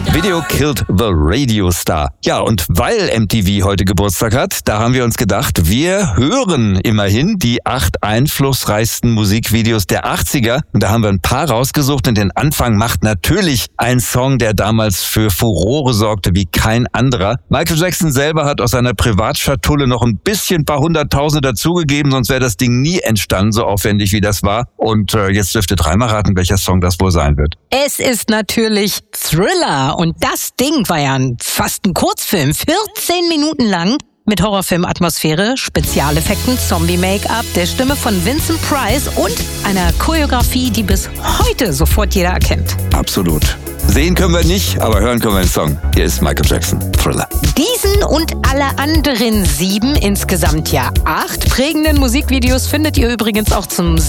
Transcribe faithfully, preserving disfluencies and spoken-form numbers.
Video Killed the Radio Star. Ja, und weil M T V heute Geburtstag hat, da haben wir uns gedacht, wir hören immerhin die acht einflussreichsten Musikvideos der achtziger. Und da haben wir ein paar rausgesucht und den Anfang macht natürlich ein Song, der damals für Furore sorgte wie kein anderer. Michael Jackson selber hat aus seiner Privatschatulle noch ein bisschen, paar hunderttausende dazugegeben, sonst wäre das Ding nie entstanden, so aufwendig wie das war. Und äh, jetzt dürft ihr dreimal raten, welcher Song das wohl sein wird. Es ist natürlich Thriller. Und das Ding war ja fast ein Kurzfilm, vierzehn Minuten lang, mit Horrorfilm-Atmosphäre, Spezialeffekten, Zombie-Make-up, der Stimme von Vincent Price und einer Choreografie, die bis heute sofort jeder erkennt. Absolut. Sehen können wir nicht, aber hören können wir den Song. Hier ist Michael Jackson, Thriller. Diesen und alle anderen sieben, insgesamt ja acht prägenden Musikvideos findet ihr übrigens auch zum